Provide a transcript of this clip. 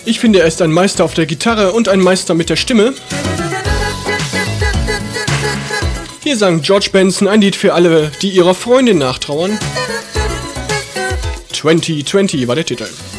Ich finde, er ist ein Meister auf der Gitarre und ein Meister mit der Stimme. Hier sang George Benson ein Lied für alle, die ihrer Freundin nachtrauern. 2020 war der Titel.